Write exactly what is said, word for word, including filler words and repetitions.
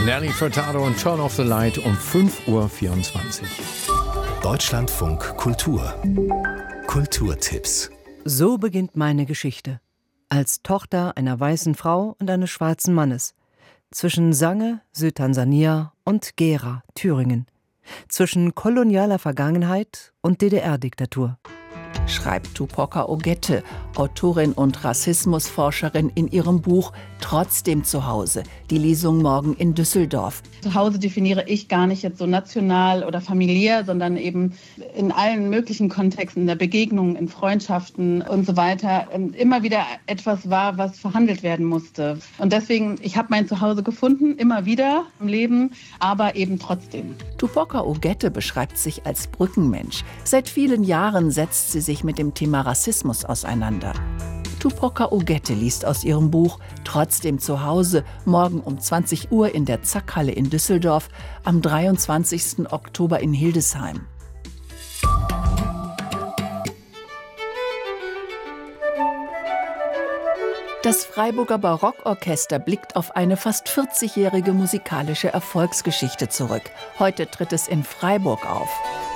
Nelly Furtado und Turn Off the Light um fünf Uhr vierundzwanzig. Deutschlandfunk Kultur. Kulturtipps. So beginnt meine Geschichte. Als Tochter einer weißen Frau und eines schwarzen Mannes. Zwischen Sange, Südtansania und Gera, Thüringen. Zwischen kolonialer Vergangenheit und D D R-Diktatur. Schreibt Tupoka Ogette, Autorin und Rassismusforscherin, in ihrem Buch Trotzdem zu Hause. Die Lesung morgen in Düsseldorf. Zu Hause definiere ich gar nicht jetzt so national oder familiär, sondern eben in allen möglichen Kontexten, in der Begegnung, in Freundschaften und so weiter, immer wieder etwas war, was verhandelt werden musste. Und deswegen, ich habe mein Zuhause gefunden, immer wieder im Leben, aber eben trotzdem. Tupoka Ogette beschreibt sich als Brückenmensch. Seit vielen Jahren setzt sie sich mit dem Thema Rassismus auseinander. Tupoka Ogette liest aus ihrem Buch Trotzdem zu Hause, morgen um zwanzig Uhr in der Zackhalle in Düsseldorf, am dreiundzwanzigsten Oktober in Hildesheim. Das Freiburger Barockorchester blickt auf eine fast vierzigjährige musikalische Erfolgsgeschichte zurück. Heute tritt es in Freiburg auf.